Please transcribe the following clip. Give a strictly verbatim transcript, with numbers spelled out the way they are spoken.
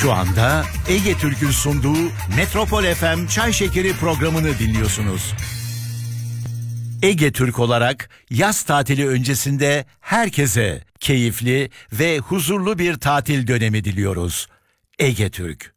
Şu anda Ege Türk'ün sunduğu Metropol F M Çay Şekeri programını dinliyorsunuz. Ege Türk olarak yaz tatili öncesinde herkese keyifli ve huzurlu bir tatil dönemi diliyoruz. Ege Türk.